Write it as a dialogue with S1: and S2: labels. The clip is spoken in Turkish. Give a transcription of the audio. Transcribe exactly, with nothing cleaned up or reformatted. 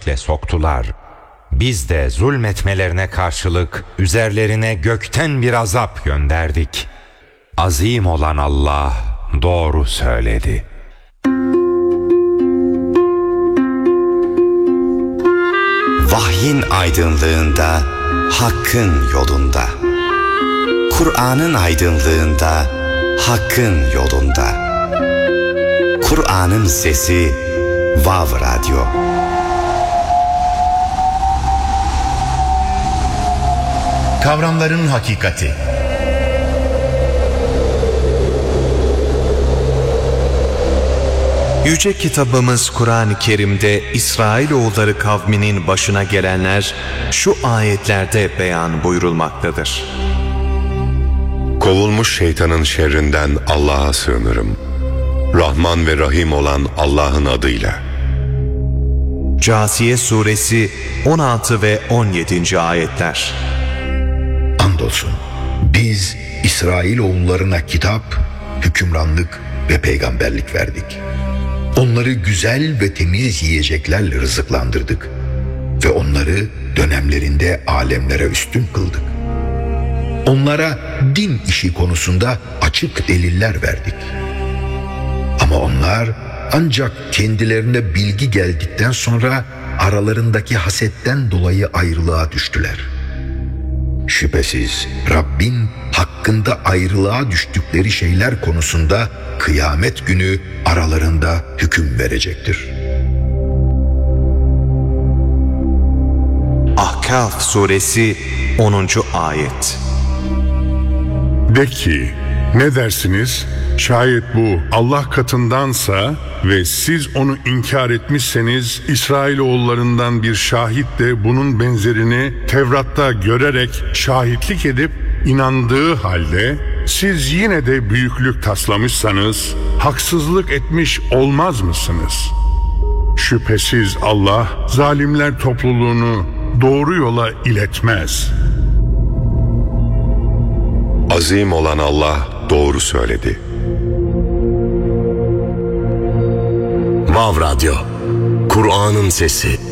S1: şiddetle soktular. Biz de zulmetmelerine karşılık üzerlerine gökten bir azap gönderdik. Azim olan Allah doğru söyledi.
S2: Vahyin aydınlığında, Hakk'ın yolunda. Kur'an'ın aydınlığında, Hakk'ın yolunda. Kur'an'ın sesi Vav Radyo.
S3: Kavramların hakikati.
S4: Yüce kitabımız Kur'an-ı Kerim'de İsrailoğulları kavminin başına gelenler şu ayetlerde beyan buyurulmaktadır.
S5: Kovulmuş şeytanın şerrinden Allah'a sığınırım. Rahman ve Rahim olan Allah'ın adıyla.
S4: Câsiye Suresi on altı ve on yedinci ayetler.
S6: Andolsun biz İsrailoğullarına kitap, hükümranlık ve peygamberlik verdik. Onları güzel ve temiz yiyeceklerle rızıklandırdık ve onları dönemlerinde alemlere üstün kıldık. Onlara din işi konusunda açık deliller verdik. Ama onlar ancak kendilerine bilgi geldikten sonra aralarındaki hasetten dolayı ayrılığa düştüler. Şüphesiz Rabbin hakkında ayrılığa düştükleri şeyler konusunda kıyamet günü aralarında hüküm verecektir.
S4: Ahkaf Suresi onuncu ayet.
S7: De ki, ne dersiniz? Şayet bu Allah katındansa ve siz onu inkar etmişseniz, İsrailoğullarından bir şahit de bunun benzerini Tevrat'ta görerek şahitlik edip inandığı halde siz yine de büyüklük taslamışsanız haksızlık etmiş olmaz mısınız? Şüphesiz Allah zalimler topluluğunu doğru yola iletmez.
S5: Azim olan Allah doğru söyledi.
S8: Vav Radyo, Kur'an'ın sesi.